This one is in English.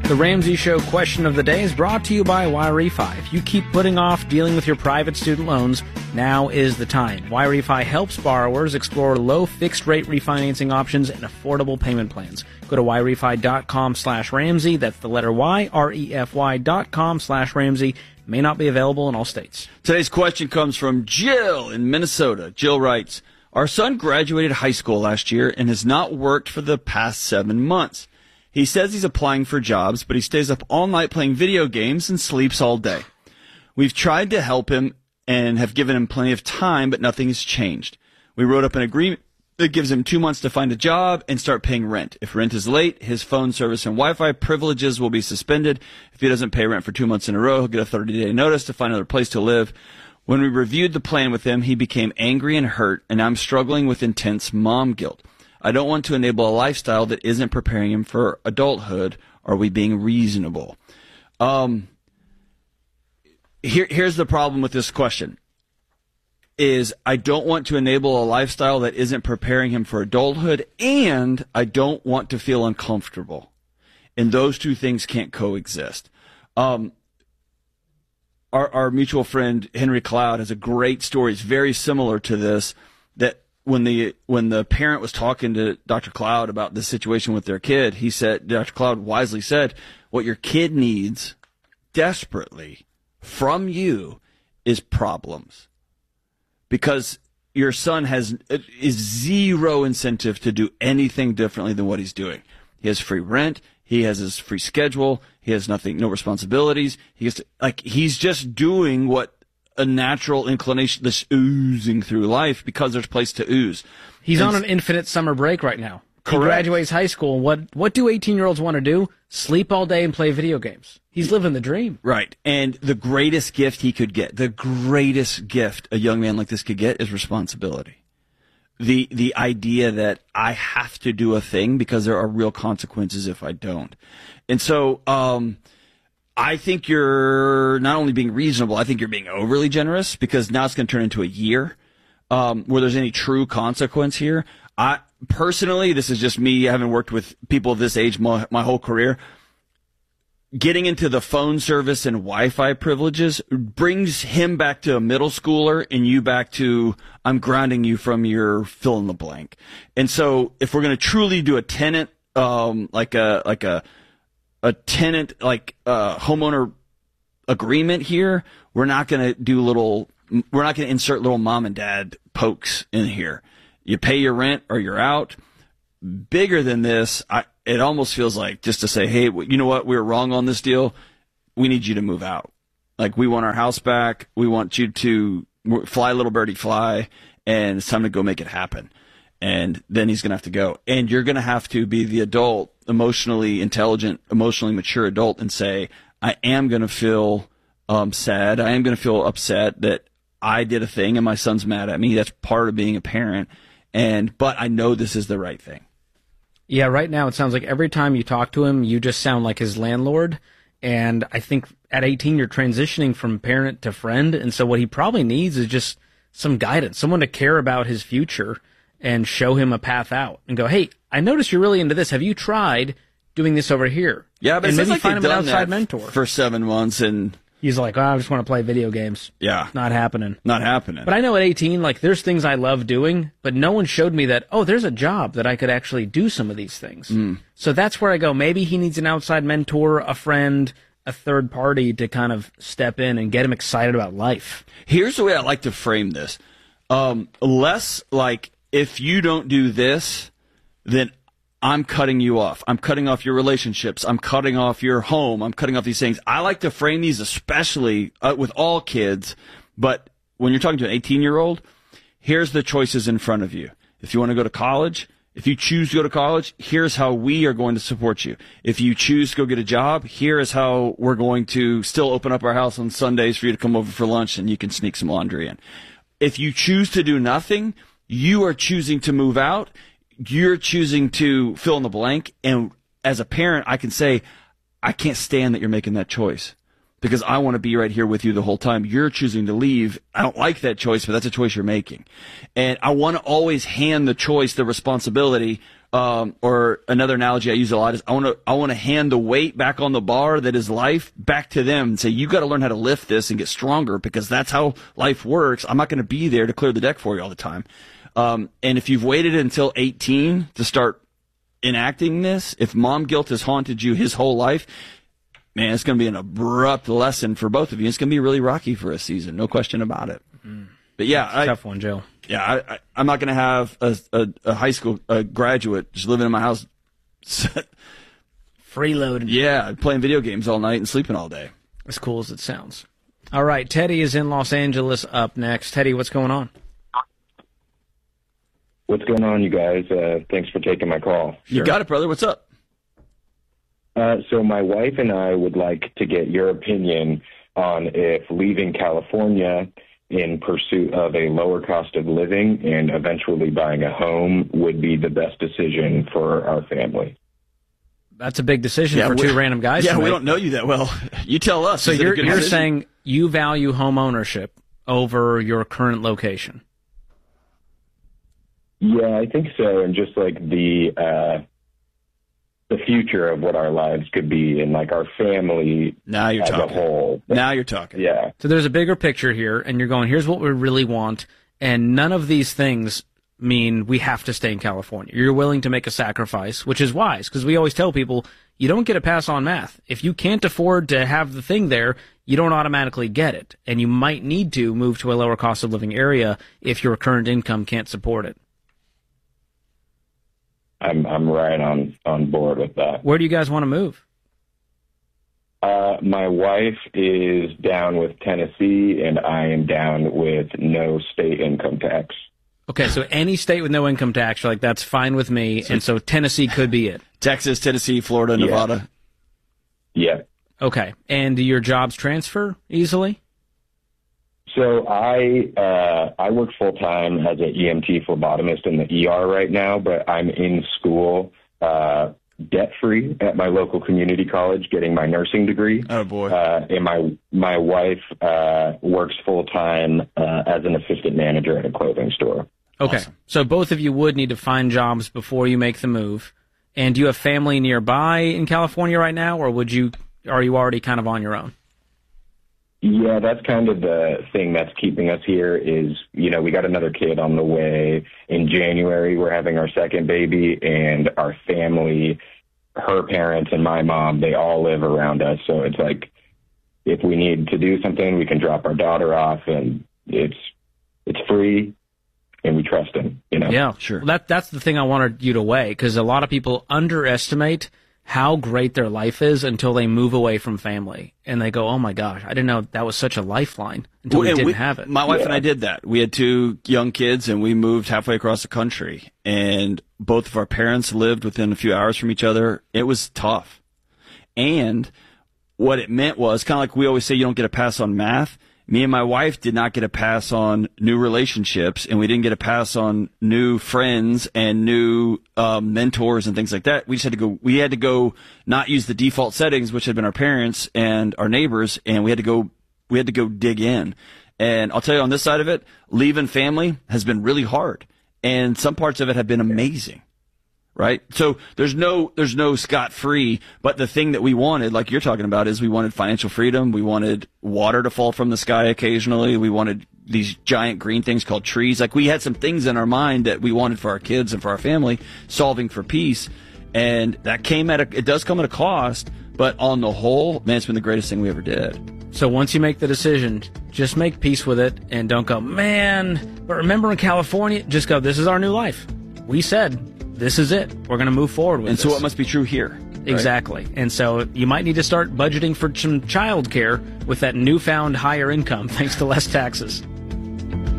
The Ramsey Show question of the day is brought to you by YRefi. If you keep putting off dealing with your private student loans, now is the time. YRefi helps borrowers explore low fixed-rate refinancing options and affordable payment plans. Go to yrefy.com/Ramsey. That's the letter Y, REFY.com/Ramsey. May not be available in all states. Today's question comes from Jill in Minnesota. Jill writes, our son graduated high school last year and has not worked for the past 7 months. He says he's applying for jobs, but he stays up all night playing video games and sleeps all day. We've tried to help him and have given him plenty of time, but nothing has changed. We wrote up an agreement that gives him 2 months to find a job and start paying rent. If rent is late, his phone service and Wi-Fi privileges will be suspended. If he doesn't pay rent for 2 months in a row, he'll get a 30-day notice to find another place to live. When we reviewed the plan with him, he became angry and hurt, and I'm struggling with intense mom guilt. I don't want to enable a lifestyle that isn't preparing him for adulthood. Are we being reasonable? Here's the problem with this question. Is I don't want to enable a lifestyle that isn't preparing him for adulthood, and I don't want to feel uncomfortable. And those two things can't coexist. Our mutual friend Henry Cloud has a great story. It's very similar to this, that when the parent was talking to Dr. Cloud about this situation with their kid, Dr. Cloud wisely said, what your kid needs desperately from you is problems. Because your son is zero incentive to do anything differently than what he's doing. He has free rent. He has his free schedule. He has no responsibilities. He's just doing what a natural inclination, this oozing through life, because there's a place to ooze. He's on an infinite summer break right now. Correct. He graduates high school. What do 18-year-olds want to do? Sleep all day and play video games. He's living the dream. Right. And the greatest gift he could get, the greatest gift a young man like this could get is responsibility. The idea that I have to do a thing because there are real consequences if I don't. And so, I think you're not only being reasonable, I think you're being overly generous, because now it's going to turn into a year where there's any true consequence here. Personally, this is just me having worked with people of this age my whole career. Getting into the phone service and Wi-Fi privileges brings him back to a middle schooler and you back to, I'm grounding you from your fill in the blank. And so if we're going to truly do a tenant, homeowner agreement here, we're not going to insert little mom and dad pokes in here. You pay your rent or you're out. Bigger than this, it almost feels like just to say, hey, you know what? We were wrong on this deal. We need you to move out. Like, we want our house back. We want you to fly, little birdie, fly. And it's time to go make it happen. And then he's going to have to go. And you're going to have to be the adult, emotionally intelligent, emotionally mature adult, and say, I am going to feel sad. I am going to feel upset that I did a thing and my son's mad at me. That's part of being a parent. But I know this is the right thing. Yeah, right now it sounds like every time you talk to him, you just sound like his landlord. And I think at 18, you're transitioning from parent to friend. And so what he probably needs is just some guidance, someone to care about his future and show him a path out and go, hey, I noticed you're really into this. Have you tried doing this over here? Yeah, but and maybe like find him an outside mentor for 7 months, and he's like, I just want to play video games. Yeah. Not happening. Not happening. But I know at 18, there's things I love doing, but no one showed me that, there's a job that I could actually do some of these things. So that's where I go, maybe he needs an outside mentor, a friend, a third party to kind of step in and get him excited about life. Here's the way I like to frame this. Less like, if you don't do this, then I'm cutting you off. I'm cutting off your relationships. I'm cutting off your home. I'm cutting off these things. I like to frame these especially with all kids. But when you're talking to an 18-year-old, here's the choices in front of you. If you want to go to college, if you choose to go to college, here's how we are going to support you. If you choose to go get a job, here is how we're going to still open up our house on Sundays for you to come over for lunch and you can sneak some laundry in. If you choose to do nothing, you are choosing to move out. You're choosing to fill in the blank. And as a parent, I can say, I can't stand that you're making that choice because I want to be right here with you the whole time. You're choosing to leave. I don't like that choice, but that's a choice you're making. And I want to always hand the choice, the responsibility Or another analogy I use a lot is I want to hand the weight back on the bar that is life back to them and say, you got to learn how to lift this and get stronger because that's how life works. I'm not going to be there to clear the deck for you all the time. And if you've waited until 18 to start enacting this, if mom guilt has haunted you his whole life, man, it's going to be an abrupt lesson for both of you. It's going to be really rocky for a season, no question about it. But yeah, tough one, Joe. Yeah, I'm not going to have a high school graduate just living in my house, freeloading. Yeah, playing video games all night and sleeping all day. As cool as it sounds. All right, Teddy is in Los Angeles up next. Teddy, what's going on? What's going on, you guys? Thanks for taking my call. You got it, brother. What's up? So my wife and I would like to get your opinion on if leaving California in pursuit of a lower cost of living and eventually buying a home would be the best decision for our family. That's a big decision for two random guys. Yeah, we don't know you that well. You tell us. So you're saying you value home ownership over your current location? Yeah, I think so. And just like the future of what our lives could be and like our family as a whole. Now you're talking. Yeah. So there's a bigger picture here, and you're going, here's what we really want, and none of these things mean we have to stay in California. You're willing to make a sacrifice, which is wise, because we always tell people, you don't get a pass on math. If you can't afford to have the thing there, you don't automatically get it, and you might need to move to a lower cost of living area if your current income can't support it. I'm right on board with that. Where do you guys want to move? My wife is down with Tennessee, and I am down with no state income tax. Okay, so any state with no income tax, you're like, that's fine with me, and so Tennessee could be it. Texas, Tennessee, Florida, Nevada. Yeah. Okay, and do your jobs transfer easily? So I work full-time as an EMT phlebotomist in the ER right now, but I'm in school debt-free at my local community college getting my nursing degree. Oh, boy. And my wife works full-time as an assistant manager at a clothing store. Okay, Awesome. So both of you would need to find jobs before you make the move. And do you have family nearby in California right now, or are you already kind of on your own? Yeah, that's kind of the thing that's keeping us here is, we got another kid on the way. In January, we're having our second baby, and our family, her parents and my mom, they all live around us. So it's like, if we need to do something, we can drop our daughter off, and it's free, and we trust him, Yeah, sure. Well, that's the thing I wanted you to weigh, because a lot of people underestimate how great their life is until they move away from family. And they go, oh my gosh, I didn't know that was such a lifeline until we didn't have it. My wife and I did that. We had two young kids, and we moved halfway across the country. And both of our parents lived within a few hours from each other. It was tough. And what it meant was, kind of like we always say, you don't get a pass on math. Me and my wife did not get a pass on new relationships, and we didn't get a pass on new friends and new mentors and things like that. We had to go not use the default settings, which had been our parents and our neighbors, and we had to go dig in. And I'll tell you, on this side of it, leaving family has been really hard, and some parts of it have been amazing. Right? So there's no scot-free, but the thing that we wanted, like you're talking about, is we wanted financial freedom. We wanted water to fall from the sky occasionally. We wanted these giant green things called trees. Like, we had some things in our mind that we wanted for our kids and for our family, solving for peace. And that it does come at a cost, but on the whole, man, it's been the greatest thing we ever did. So once you make the decision, just make peace with it and don't go, man, but remember in California, just go, this is our new life. We said, this is it. We're going to move forward with and this. And so it must be true here. Right? Exactly. And so you might need to start budgeting for some child care with that newfound higher income thanks to less taxes.